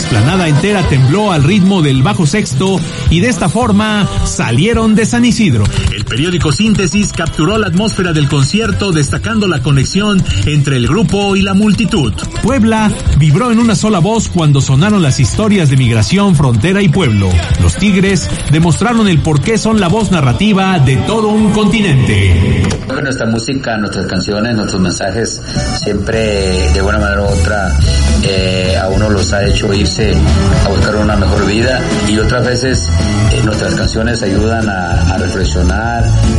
explanada entera tembló al ritmo del bajo sexto y de esta forma salieron de San Isidro. El periódico Síntesis capturó la atmósfera del concierto destacando la conexión entre el grupo y la multitud. Puebla vibró en una sola voz cuando sonaron las historias de migración, frontera y pueblo. Los Tigres demostraron el por qué son la voz narrativa de todo un continente. Nuestra música, nuestras canciones, nuestros mensajes siempre de buena manera u otra a uno los ha hecho irse a buscar una mejor vida, y otras veces nuestras canciones ayudan a reflexionar,